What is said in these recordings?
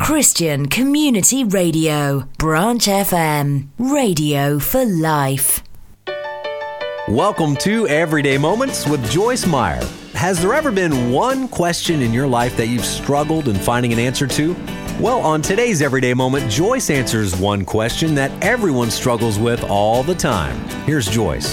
Christian Community Radio, Branch FM, radio for life. Welcome to Everyday Moments with Joyce Meyer. Has there ever been one question in your life that you've struggled in finding an answer to? Well, on today's Everyday Moment, Joyce answers one question that everyone struggles with all the time. Here's Joyce.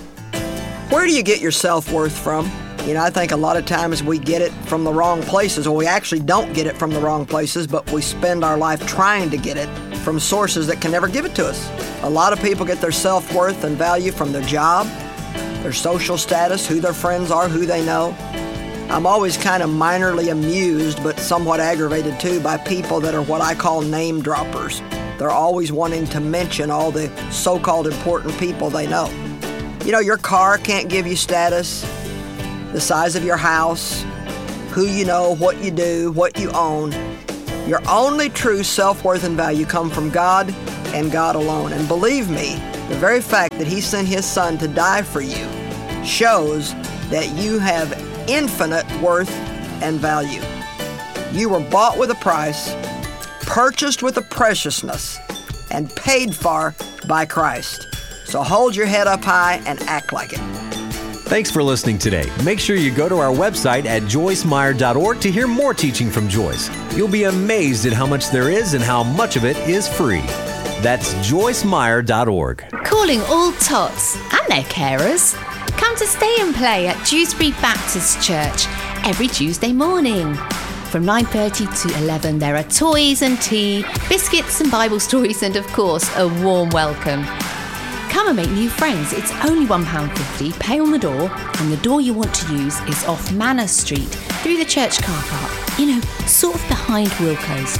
Where do you get your self-worth from? I think a lot of times we get it from the wrong places, or we actually don't get it from the wrong places, but we spend our life trying to get it from sources that can never give it to us. A lot of people get their self-worth and value from their job, their social status, who their friends are, who they know. I'm always kind of minorly amused, but somewhat aggravated too, by people that are what I call name droppers. They're always wanting to mention all the so-called important people they know. Your car can't give you status, the size of your house, who you know, what you do, what you own. Your only true self-worth and value come from God and God alone. And believe me, the very fact that He sent His Son to die for you shows that you have infinite worth and value. You were bought with a price, purchased with a preciousness, and paid for by Christ. So hold your head up high and act like it. Thanks for listening today. Make sure you go to our website at joycemeyer.org to hear more teaching from Joyce. You'll be amazed at how much there is and how much of it is free. That's joycemeyer.org. Calling all tots and their carers. Come to Stay and Play at Dewsbury Baptist Church every Tuesday morning. From 9:30 to 11, there are toys and tea, biscuits and Bible stories, and of course, a warm welcome. Come and make new friends. It's only £1.50, pay on the door, and the door you want to use is off Manor Street, through the church car park, sort of behind Wilco's.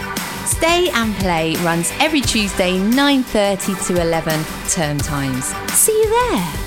Stay and Play runs every Tuesday, 9:30 to 11, term times. See you there.